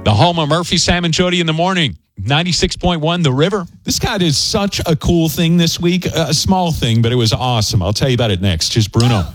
The home of Murphy, Sam, and Jody in the morning. 96.1 The River. This guy did such a cool thing this week. A small thing, but it was awesome. I'll tell you about it next. Here's Bruno.